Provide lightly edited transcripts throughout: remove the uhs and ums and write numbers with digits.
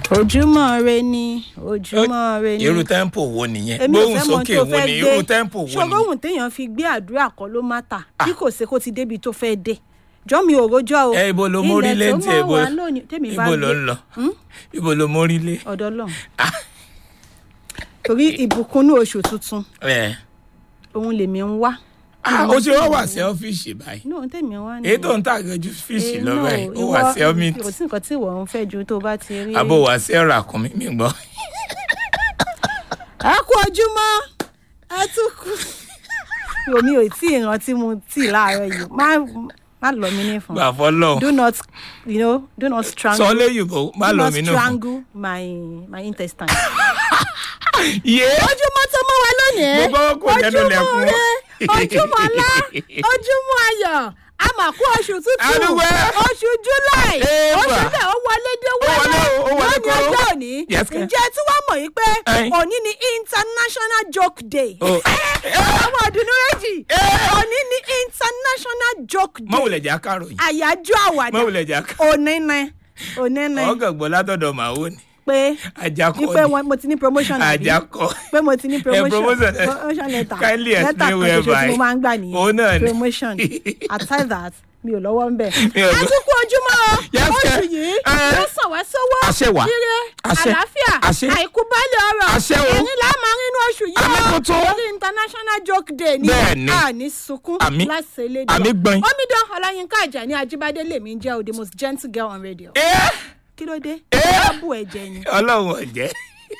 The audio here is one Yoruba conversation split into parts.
ojúmọ́ re ni ojúmọ́ re ni. irú tẹ́ḿpò wo nìyẹn èmi ò gbóhùn fẹ́ mọ sókè tó wo fẹ́ ni gbé irú tẹ́ḿpò wo ni. ṣògbóhùn téèyàn fi gbé àdúrà kọ́ ló má tà bí kò ṣe kó ti débi tó fẹ́ dé jọ́ mi ò rojọ́ o. ẹ ibo ló mórí lé tí ilẹ̀ tó máa wà lónìí tèmi bá ibo ló gbé ń lọ ibo ló mórí lé. ọ̀dọ̀ lọ torí ìbùkún ní oṣù tuntun òun lèmi ń wá. ó ṣe wá wà sí ọ́fíìsì báyìí. náà tèmi wá ní. èyí tó ń tàgé ju fíìsì lọ báyìí ó wà sí ọ́mìtì. kò sí nǹkan tí ìwọ ń fẹ́ ju tó bá ti rí. àbò wà sí ẹ̀rọ àkùnmí mi gbọ́. ẹ kú ojúmọ́ ẹ tún kú. omi ò tí ì rántí mu tí láàárọ̀ yìí má lọ mí ní fún. gbà fọlọ. do not strangle. sọ léyìnbó má lọ mí ní fún. do not strangle my intestine. yé. ojúmọ́ tó mọ́ wa lónìí. mo gbọ́ kó jẹ́nu lẹ́kún. ojúmọ́ ńlá ojúmọ́ ayọ̀ àmàkú oṣù tuntun oṣù july oṣù tẹ ó wọlé dé wọlé lónìí ọjọ́ òní ǹjẹ́ tí wọ́n mọ̀ yìí pé òní ni international joke day ọmọ ọdún méjì òní ni international joke day mọ̀wùlẹ̀ jà káròyìn àyájọ́ àwàdà mọ̀wùlẹ̀ jà káròyìn onínà ọ̀gàngbọ̀ látọ̀dọ̀ màwó ni. pé àjàkọ ni pé mo ti ní promotion àbí àjàkọ pé mo ti ní promotion letter lẹ́tà kindly kan explain ṣoṣo where tí mo by máa ń gbà òun náà nìyẹn ni. promotion aside that mi ò lọ́wọ́ ń bẹ̀. Mi ò lọ- àtúkù ojúmọ́ Yes, oṣù sir. yìí ló sàn wá sówó Àṣẹ wà. ire Àṣẹ. àlàáfíà Àṣẹ. àìkú bálẹ̀ ọ̀rọ̀ Àṣẹ o. ẹ̀rín láàmú nínú oṣù yìí Àmì tuntun. lórí international joke day ni Bẹ́ẹ̀ni. àní sunkún Àmì. láti elédè Àmì gbọ̀n. omidan ọláyínká àjàní ajíbádé lèmi ń jẹ́ o the most gentle girl on radio kí ló dé bábù ẹ̀jẹ̀ ni. ọlọ́run ọ̀jẹ́.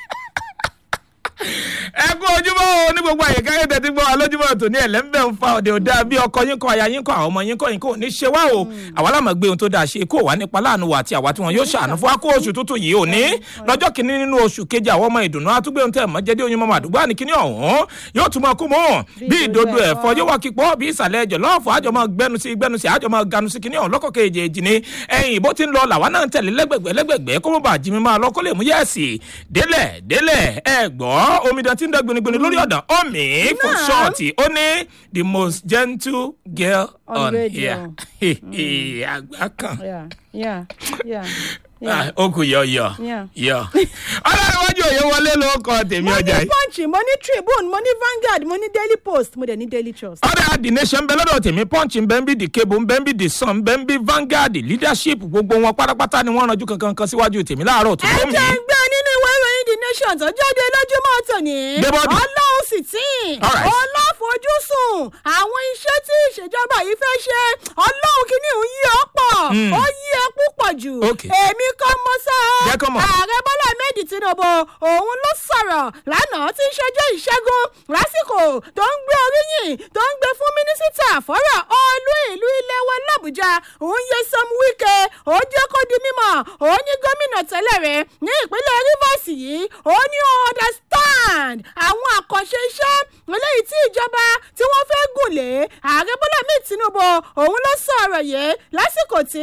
ẹ kú ojúmọ́ o ní gbogbo àyíká yẹn tẹ́tí gbọ́ wa lójúmọ́ tó ní ẹ̀lẹ́mbẹ̀ ń fa òde òdà bí ọkọ yín kọ aya yín kọ àwọn ọmọ yín kọ yín kò ní ṣe wá o àwa lámà gbé ohun tó dáa ṣe kó wà nípa láàánú wa àti àwa tí wọn yóò ṣàánú fún wa kó oṣù tuntun yìí ò ní lọ́jọ́ kìíní nínú oṣù kejì àwọn ọmọ ìdùnnú àtúgbé ohun tẹ̀ mọ́ jẹ́dé oyún mọ́mọ́ àdúgbò àníkíní ọ̀hún yóò tún máa kú mọ́ bí ìdodo ẹ̀fọ́ yóò wá kíkọ́ bí ìsàlẹ̀ ẹ̀jọ̀ lọ́ọ̀fọ̀ àjọmọ́ gbẹnusí àjọmọ́ ganusí kíní ọ̀hún lọ́kọ̀ kejì ni ẹ̀yìn bó ti ń lọ làwa náà ń tẹ̀lé lẹ́gbẹ̀gbẹ́ kó mọ́ bá jimi máa lọ kó lè mú yẹ́ẹ̀sì délẹ̀ ẹ gbọ́ omidan tí ń dẹ́ gbinigbini lórí ọ̀dàn omi fún ṣọ́ọ̀tì ó ní the most gentle girl on radio. here àgbà kan Yeah. ó kù yọ ọlọ́runwájú òye wọlé ló kọ tèmi mo ọjà ní yìí. punch mo ní tribune mo ní vanguard mo ní daily post mo dẹ̀ ní daily trust. ọ̀rẹ́ the nation ń bẹ lọ́dọ̀ tèmi punch ń bẹ ń bí the cable ń bẹ ń bí the sun ń bẹ ń bí vanguard leadership gbogbo wọn pátápátá ni wọ́n ranjú kankan kan síwájú tèmi láàárọ̀ tó ẹ tó mi. jẹ́ ń gbé nínú ìwé ìròyìn the nation tó jáde lójúmọ́ tòní. Débọ̀dù. ọlọ́run sì tí All right. ọlọ́fojúsùn àwọn iṣẹ́ tí ìṣèjọba yìí fẹ́ ṣe ọlọ́run kìíní ń yí ọ pọ̀ ó yí ẹ púpọ̀ jù. Okay. èmi kọ́ mọ́ sá Jẹ́ kó mọ̀. ààrẹ bọ́lá ahmed tinubu òun ló sọ̀rọ̀ lánàá tí ń ṣẹjọ́ ìṣẹ́gun lásìkò tó ń gbé oríyìn tó ń gbé fún mínísítà fọ́rọ̀ olú ìlú ilé wa làbújá òun Nyesom Wike ó jẹ́ kó di mímọ̀ ó ní gómìnà tẹ́lẹ̀ rẹ̀ ní ìpínlẹ̀ Rivers yìí ó ní understand àwọn àkànṣe iṣẹ́ eléyìí tí ìjọba tí wọ́n fẹ́ gùn lé ààrẹ bọ́lá ahmed tinubu òun ló sọ̀rọ̀ yìí lásìkò tí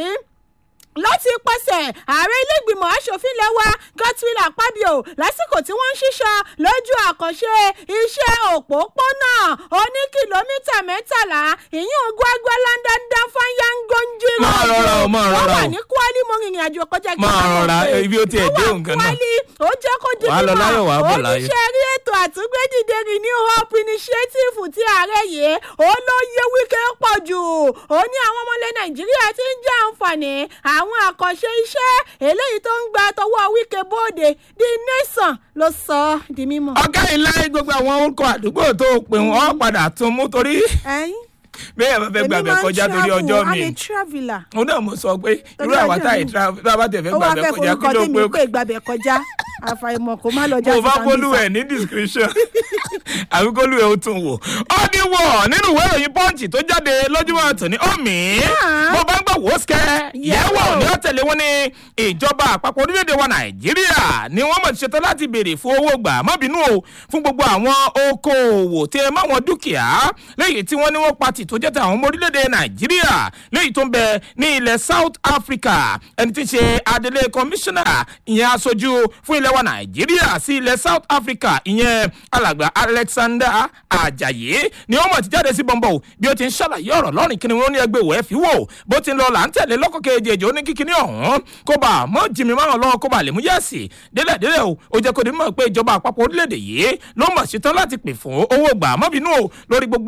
láti ipasẹ̀ ààrẹ ilé-ìgbìmọ̀ asòfin lẹ́wà Godswill Akpabio lásìkò tí wọ́n ń ṣiṣọ́ lójú àkànṣe iṣẹ́ òpópónà oní kìlómítà 13 ìyún Gwagwalada Fanyangonji Máa rọra o, máa rọra o. wọ́n wà ní Kwali mo rìnrìn àjò kọjá kí Máa wọ́n lọ rọra, pé ibi ó tiẹ̀ dé ó wà nǹkan náà. Kwali ó jẹ́ kó di Wàá lọ láyọ̀, wàá bọ̀ láyọ̀. oníṣẹ́ rí ètò àtúngbédìde Renew Hope Initiative tí ààrẹ yìí ó ló yẹ Wike pọ̀ jù ó ní àwọn ọmọlẹ̀ Nàìjíríà ti ń jẹ àǹfààní àwọn àkànṣe iṣẹ́ eléyìí tó ń gba tọwọ́ Wike bóde The Nation ló sọ ọ́ di mímọ̀. ọ̀gá ìlà gbogbo àwọn orúkọ àdúgbò tó pè wọ́n padà tún mú torí ẹ̀yin bẹ́ẹ̀ bá fẹ́ gbàgbẹ́ kọjá torí ọjọ́ mi. I'm a traveller. òun náà mo sọ pé irú Torí àwa ọjọ́ táyì mi. tá a bá tẹ̀ fẹ́ ó wá gbàgbẹ́ fẹ́ kọjá forúkọ kí ló tèmi pé pé ìgbàbẹ̀ kọjá àfàìmọ̀ kó má lọ já mo bá sí kólú Sambisa. ẹ̀ ní description àbí kólú ẹ̀ ó tún wò. ó ní wọ̀ nínú ìwé ìròyìn pọ́ǹchì tó jáde lójúmọ́ tòní omi mo bá ń gbọ́ wò ó sikẹ́ yẹ̀wò ní ọ̀tẹ̀lẹ̀ wọn ní ìjọba àpapọ̀ orílẹ̀-èdè wa Nàìjíríà ni wọ́n mọ̀ ti ṣetán láti béèrè fún owó gbà má bínú o fún gbogbo àwọn okòòwò tí ẹ máwọn dúkìá lẹ́yìn tí wọ́n ní wọ́n pa tì tó jẹ́ tàwọn ọmọ orílẹ̀-èdè Nàìjíríà lẹ́yìn tó ń bẹ ní ilẹ̀ South Africa ẹni tí ń ṣe adelé kọmíṣánná ìyẹn aṣojú fún ilẹ̀ wa wa nàìjíríà sí ilẹ̀ south africa ìyẹn alàgbà alexander ajayi ni ó mọ̀ ti jáde sí bọ́ńbọ́ bí ó ti ń ṣàlàyé ọ̀rọ̀ lọ́rìn kí ni wọ́n ní ẹgbẹ́ ìwẹ́ fi wò bó ti ń lọ là ń tẹ̀lé lọ́kọ̀ kejì ó ní kíkiní ọ̀hún kó bá mọ́ jimmy márùn lọ́wọ́ kó bá lè mú yẹ̀sì délẹ̀délẹ̀ o ó jẹ́ kó di mọ̀ pé ìjọba àpapọ̀ orílẹ̀-èdè yìí ló mọ̀ ṣetán láti pè fún owó gbà mọ́bìnú o lórí gbogbo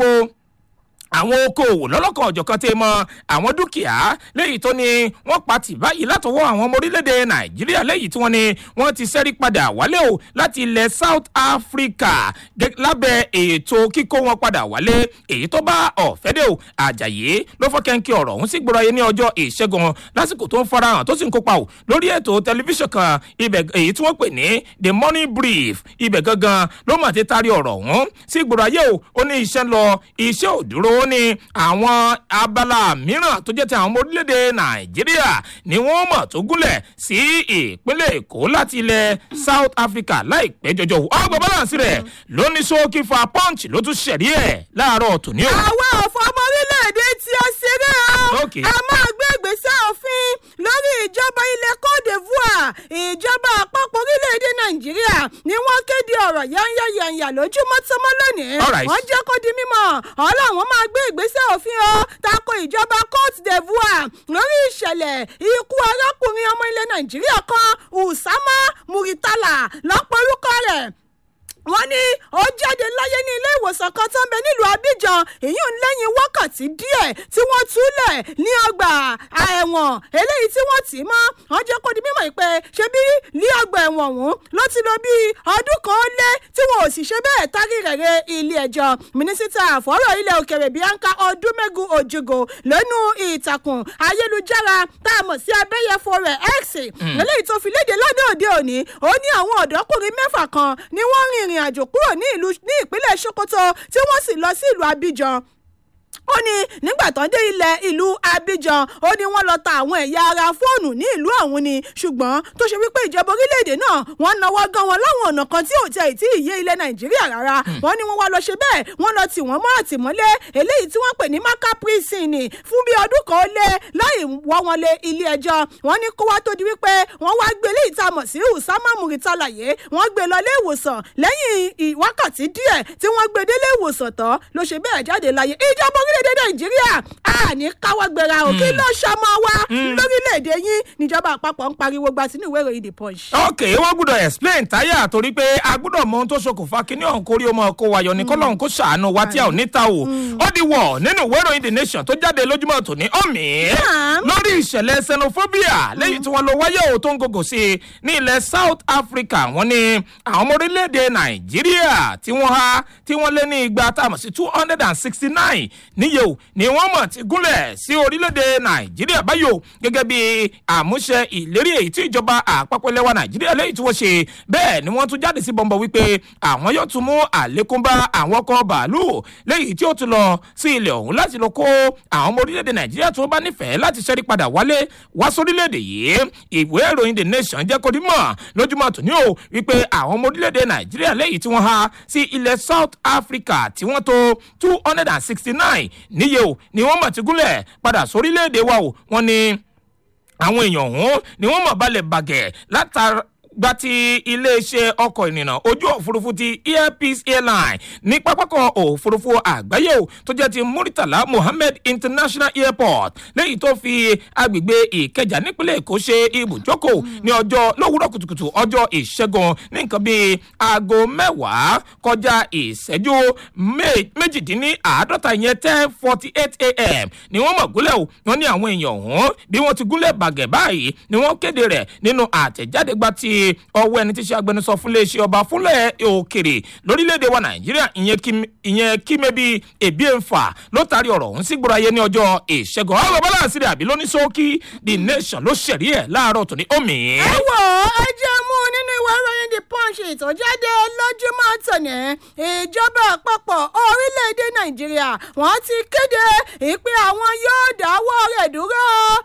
àwọn okòòwò lọ́lọ́kan ọ̀jọ̀kan tẹ́ mọ àwọn dúkìá léyìí tó ní wọ́n pa tì báyìí látọwọ́ àwọn ọmọ orílẹ̀-èdè nàìjíríà léyìí tí wọ́n ní wọ́n ti ṣẹ́rí padà wálé o láti ilẹ̀ south africa lábẹ́ ètò kíkó wọn padà wálé èyí tó bá ọ̀fẹ́ dé o àjàyè ló fọ́ kẹ́ńkì ọ̀rọ̀ ọ̀hún sí gbọ́dọ̀ yé ní ọjọ́ ìṣẹ́gun lásìkò tó ń farahàn tó sì ń kópa o lórí ètò tẹlifíṣàn kan ibẹ̀ èyí tí wọ́n pè ní the morning brief ibẹ̀ gangan ló mọ̀ ti taari ọ̀rọ̀ ọ̀hún sí gbọ́dọ̀ ayé o ó ní iṣẹ́ lọ iṣẹ́ ò dúró ó ní àwọn abala mìíràn tó jẹ́ ti àwọn ọmọ orílẹ̀-èdè nàìjíríà ni wọ́n mọ̀ tó gúnlẹ̀ sí ìpínlẹ̀ èkó láti ilẹ̀ south africa láìpẹ́ jọjọ ọgbọ̀n balance rẹ̀ lóní sókè fa punch ló tún ṣẹ̀rí ẹ̀ láàárọ̀ tòní o. àwọn ọ̀fọ̀ ọmọ orílẹ̀-èdè tí ó ṣeré o a máa gbé ìgbésẹ̀ òfin lórí ìjọba ilẹ̀ cote d'ivoire ìjọba àpapọ̀ orílẹ̀-èdè nàìjíríà ni wọ́n kéde ọ̀rọ̀ yányányányá lójúmọ́ tọmọ lónìí wọ́n jẹ́ kó di mímọ́ ọlọ́run máa gbé ìgbésẹ̀ òfin o tako ìjọba cote d'ivoire lórí ìṣẹ̀lẹ̀ ikú arákùnrin ọmọ ilẹ̀ nàìjíríà kan usama muritala lọ́pọ̀ orúkọ rẹ̀ wọ́n ní ó jáde láyé ní ilé ìwòsàn kan tó ń bẹ nílùú abidjan èyí ń lẹ́yìn wákàtí díẹ̀ tí wọ́n túlẹ̀ ní ọgbà ẹ̀wọ̀n eléyìí tí wọ́n tì í mọ́ wọ́n jẹ́ kó di mímọ̀ pé ṣé bí ní ọgbà ẹ̀wọ̀n ọ̀hún ló ti lọ bí ọdún kan ó lé tí wọn ò sì ṣe bẹ́ẹ̀ tárí rẹ̀ ilé ẹjọ́ mínísítà àfọ̀rọ̀ ilẹ̀ òkèrè bianca odumegu ojugo lónú ìtàkùn ayélujára tá a mọ̀ sí abẹ́yẹfo rẹ̀ x eléyìí tó fi léde lọ́dọ̀ òde òní ó ní àwọn ọ̀dọ́kùnrin mẹ́fà kan ni wọ́n rìnrìn àjò kúrò ní ìpínlẹ̀ sokoto tí wọ́n sì lọ sí ìlú abidjan ó ní nígbà tó ń dé ìlú abidjan ó ní wọ́n lọ ta àwọn ẹ̀yà ara fóònù ní ìlú ọ̀hún ni ṣùgbọ́n tó ṣe wípé ìjọba orílẹ̀-èdè náà wọ́n náwó gan wọn láwọn ọ̀nà kan tí ò tẹ̀ tí ìyé ilẹ̀ nàìjíríà rárá wọ́n ní wọ́n wá lọ ṣe bẹ́ẹ̀ wọ́n lọ tì wọ́n mọ́ àtìmọ́lé eléyìí tí wọ́n pè ní maka prison fún bí ọdún kan ó lé láì wọ́ wọn lé ilé ẹjọ́ wọ́n ní kó wá tó di wípé wọ́n wá gbé eléyìí tá a mọ̀ sí usama muritala yé wọ́n gbé lọ ilé ìwòsàn lẹ́yìn wákàtí díẹ̀ tí wọ́n gbé délé ìwòsàn tán ló ṣe bẹ́ẹ̀ jáde láyé ìjọba orílẹ̀-èdè nàìjíríà àní káwọ́ gbéra o kí ló ṣọmọ wa lórílẹ̀‐èdè yín níjọba àpapọ̀ ń pariwo gba sínú ìwé ìròyìn the punch. ok wọ́n gbọ́dọ̀ explain táyà torí pé a gbọ́dọ̀ mọ ohun tó ṣokùnfà kíní ọ̀hún kórí ọmọ kó wayọ̀ ní kọ́lọ́hún kó ṣàánú wa tí a ò ní ta o ó di wọ̀ nínú ìwé ìròyìn the nation tó jáde lójúmọ́ tòní ọ̀mì lórí ìṣẹ̀lẹ̀ xenophobia lẹ́yìn tí wọ́n lọ wáyé o tó ń gògò sí i ní ilẹ̀ south africa wọ́n ní àwọn ọmọ orílẹ̀-èdè nàìjíríà tí wọ́n lé ní igba tá a mọ̀ sí 269 níye o ni wọ́n mọ̀ ti gúnlẹ̀ sí orílẹ̀-èdè nàìjíríà báyò gẹ́gẹ́ bí àmúṣe ìlérí èyí tí ìjọba àpapọ̀ ilẹ̀ wa nàìjíríà lẹ́yìn tí wọ́n ṣe bẹ́ẹ̀ ni wọ́n tún jáde sí bọ́ńbọ́ wípé àwọn yóò tún mú àlékún bá àwọn ọkọ̀ bàálù lẹ́yìn tí ó tún lọ sí ilẹ̀ ọ̀hún láti lọ kó àwọn ọmọ orílẹ̀-èdè nàìjíríà tó bá nífẹ̀ẹ́ láti ṣẹ́rí padà wá sórílẹ̀-èdè yìí ìwé ìròyìn the nation jẹ́ kó dímọ̀ lójúmọ́ tòní o wípé àwọn ọmọ orílẹ̀-èdè nàìjíríà lẹ́yìn tí wọ́n há sí ilẹ̀ south africa tí wọ́n tó 269 níye o ni wọ́n mọ̀ ti gúnlẹ̀ padà sórílẹ̀-èdè wa o wọ́n ní àwọn èèyàn ọ̀hún ni wọ́n mọ̀ balẹ̀ bàgẹ̀ látara gba ti iléeṣẹ́ ọkọ̀ ìrìnnà ojú òfurufú ti airpeace airline ní pápákọ̀ òfurufú àgbáyé o tó jẹ́ ti muritala mohammed international airport lẹ́yìn tó fi agbègbè ìkẹjà nípínlẹ̀ èkó ṣe ibùjókòó ní ọjọ́ lówùúrọ̀ kùtùkùtù ọjọ́ ìṣẹ́gun ní nǹkan bíi aago 10 kọjá ìṣẹ́jú méjìdínláàádọ́ta ìyẹn 10:48 a.m. ni wọ́n mọ̀ gúnlẹ̀ o wọ́n ní àwọn èèyàn ọ̀hún bí wọ́n ti gúnlẹ̀ bàgẹ̀ báyìí ni wọ́n kéde rẹ̀ nínú àtẹ̀jáde gba ti ọwọ́ ẹni tí ṣe agbẹnusọ fún iléeṣẹ́ ọba fúnlẹ̀ òkèrè lórílẹ̀‐èdè wa nàìjíríà ìyẹn kímẹ́bí ebienfa ló taari ọ̀rọ̀ ọ̀hún sí gbọ́dọ̀ ayé ní ọjọ́ ìṣẹ́gun ọ̀rọ̀ bọ́lá àṣírí àbí lóní sókí the nation ló ṣẹ̀rí ẹ̀ láàárọ̀ tòní omi. ẹ wò ó jẹ́ mú nínú ìwé ìròyìn the punch tó jáde lójúmọ́ tòní ìjọba àpapọ̀ orílẹ̀‐èdè nàìjíríà wọ́n ti kéde ìpè àwọn yóò dáwọ́ rẹ̀ dúró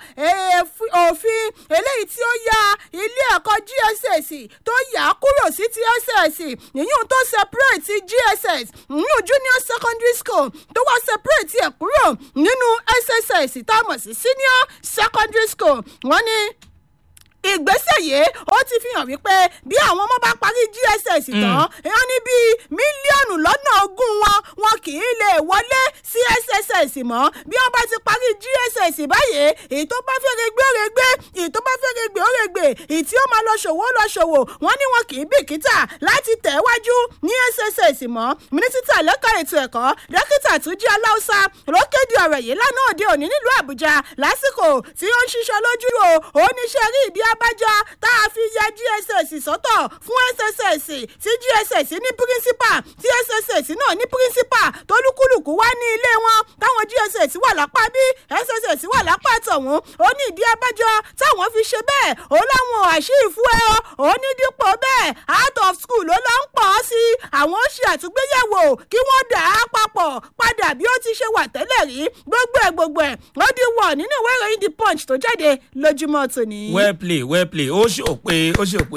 òfin eléyìí tí ó ya ilé ẹ̀kọ́ gss tó yà á kúrò sí ti ss yíyún tó separate gss yíyún junior secondary school tó wá separate ẹ̀ kúrò nínú sss tá a mọ̀ sí senior secondary school wọ́n ní ìgbésẹ̀ yìí ó ti fi hàn wípé bí àwọn ọmọ bá parí GSS tán wọ́n ní bíi mílíọ̀nù lọ́nà ogún wọn kì í lè wọlé sí SSS mọ́ bí wọ́n bá ti parí GSS báyìí èyí tó bá fẹ́ regbé ó regbé èyí tó bá fẹ́ regbé ó regbé èyí tí ó máa lọ ṣòwò ó lọ ṣòwò wọ́n ní wọn kì í bìkítà láti tẹ̀ wájú ní SSS mọ́ mínísítà lẹ́ka ètò ẹ̀kọ́ dókítà Túnjí Aláùsá ló kéde ọ̀rọ̀ yìí lánàá òde òní nílùú Àbújá lásìkò tí ó ń ṣiṣọ́ lójú oníṣẹ́ rí ìdí abájọ tá a fi ya GSS sọ́tọ̀ fún SSS tí GSS ní píríncípà tí SSS náà ní píríncípà tólúkúlùkù wá ní ilé wọn táwọn GSS wà lápá bí SSS wà lápá tọ̀hún ó ní ìdí abájọ táwọn fi ṣe bẹ́ẹ̀ ó láwọn àṣìfú ẹ ó ní dípò bẹ́ẹ̀ out of school ló lọ ń pọ̀ ọ́ sí àwọn ó ṣe àtúgbéyẹ̀wò kí wọ́n dà á papọ̀ padà bí ó ti ṣe wà tẹ́lẹ̀ rí gbogbo ẹ̀ ó di wọ̀ nínú ìwé ìròyìn The Punch tó jáde lójúmọ́ tòní. well play ó ṣò pé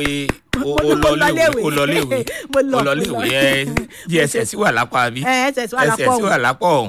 olọléèwé GSS wà lápá bí SS wà lápá ọ̀hún.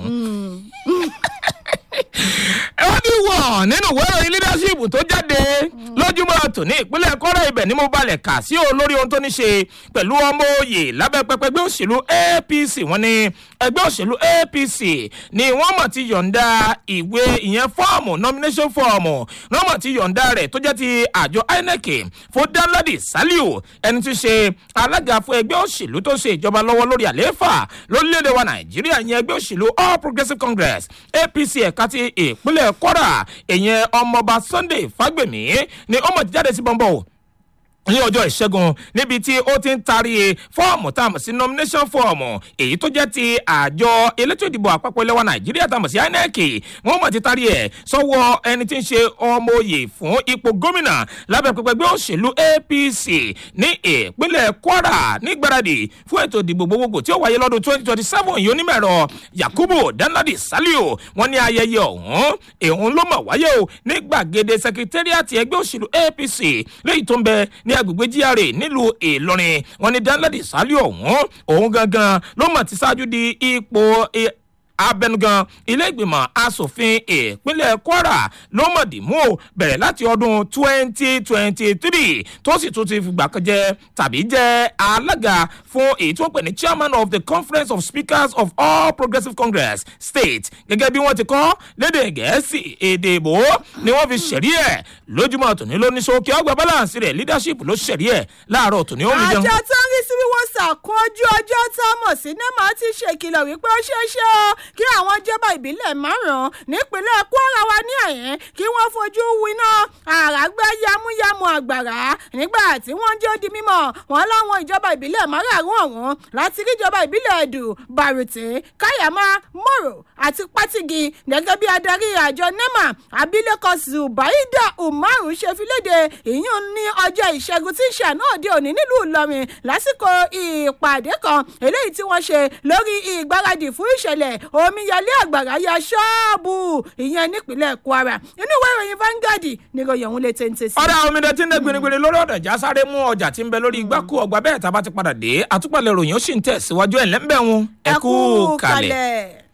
wọ́n ní wọ̀ nínú ìwé ìròyìn leadership tó jáde lójúmọ́ tòní ìpínlẹ̀ Kwara ibẹ̀ ni mo balẹ̀ kà sí olórí ohun tó ní ṣe pẹ̀lú ọmọ òye lábẹ́ pẹpẹ ẹgbẹ́ òṣèlú APC wọ́n ní ẹgbẹ́ òṣèlú APC ni wọ́n mọ̀ ti yọ̀ǹda ìwé ìyẹn fọ́ọ̀mù nomination fọ́ọ̀mù wọ́n mọ̀ ti yọ̀ǹda rẹ̀ tó jẹ́ ti àjọ INEC fún Danladi Saliu ẹni tí ṣe alága fún ẹgbẹ́ òṣèlú tó ṣe ìjọba lọ́wọ́ lórí àlééfà lórílẹ̀‐èdè wa Nàìjíríà ìyẹn ẹgbẹ́ òṣèlú All Progressives Congress APC ẹ̀ka ti ìpínlẹ̀ Kwara ìyẹn ọmọọba Sunday Fagbemi ni ó mọ̀ ti jáde sí bọ́ńbọ́ ní ọjọ́ ìṣẹ́gun níbi tí ó ti ń taari fọ́ọ̀mù tá a mọ̀ sí nomination fọ́ọ̀mù èyí tó jẹ́ ti àjọ elétò ìdìbò àpapọ̀ ilẹ̀ wa Nàìjíríà tá a mọ̀ sí INEC wọ́n mọ̀ ti taari ẹ̀ sọ́wọ́ ẹni tí ń ṣe ọmọ oyè fún ipò gómìnà lábẹ́ pẹpẹ ẹgbẹ́ òṣèlú APC ní ìpínlẹ̀ Kwara nígbàradì fún ètò ìdìbò gbogbogbò tí ó wáyé lọ́dún 2027 yìí onímọ̀ẹ̀rọ Yakubu Danladi Saliu wọ́n ní ayẹyẹ ọ̀hún ló mọ̀ wáyé o ní gbàgede secretariat ẹgbẹ́ òṣèlú APC léyìí tó ń bẹ ní agbègbè GRA nílùú Ìlọrin wọ́n ní Danladi Saliu òun gangan ló mọ̀ ti ṣáájú di ipò abẹnugan ilé ìgbìmọ̀ asòfin ìpínlẹ̀ Kwara ló mọ̀dì mú o bẹ̀rẹ̀ láti ọdún 2023 tó sì tún ti fìgbà kan jẹ tàbí jẹ́ alága fún èyí tí wọ́n pè ní chairman of the Conference of Speakers of All Progressives Congress State gẹ́gẹ́ bí wọ́n ti kọ́ lédè Gẹ̀ẹ́sì èdè ìbò ni wọ́n fi ṣẹ̀rí ẹ̀ lójúmọ́ tòní ló ní sókè ọgbà balance rẹ̀ leadership ló ṣẹ̀rí ẹ̀ láàárọ̀ tòní ó mi jẹun. àjọ tó ń rí sí wíwọ́ sàkún ojú ọjọ́ tá a mọ̀ sí NEMA ti ṣèkìlọ̀ wípé ó ṣeé ṣe o kí àwọn ìjọba ìbílẹ̀ márùn-ún nípínlẹ̀ Kwara wa ní àyẹn kí wọ́n fojú winá àràgbẹ́ yamuyamu àgbàrá nígbà tí wọ́n jẹ́ ó di mímọ̀ wọn láwọn ìjọba ìbílẹ̀ márùn-ún ọ̀hún láti rí ìjọba ìbílẹ̀ Ẹ̀dù Bàrùtì Káyàmá Mòrò àti Pátìgì gẹ́gẹ́ bí adarí àjọ NEMA abilékọ Zubaida Umaru ṣe fi léde ìyún ní ọjọ́ ìṣẹ́gun tí ń ṣe àná òde òní nílùú Ìlọrin lásìkò ìpàdé kan eléyìí tí wọ́n ṣe lórí ìgbáradì fún ìṣẹ̀lẹ̀ omíyalé àgbàrá ya ṣọ́ọ̀bù ìyẹn nípínlẹ̀ Kwara inú ìwé ìròyìn Vanguard níròyìn ọ̀hún lè tẹ́ǹtẹ́ sí. ọ̀rẹ́ àwọn omidan tí ń dẹ́ gbinigbini lórí ọ̀dọ̀ ìjà sáré mú ọjà tí ń bẹ lórí igbákú ọgbà bẹ́ẹ̀ tá a bá ti padà dé àtúpalẹ̀ ròyìn ó sì ń tẹ̀ síwájú ẹ̀ lẹ́ńbẹ̀ẹ́ wọn ẹ kú kalẹ̀.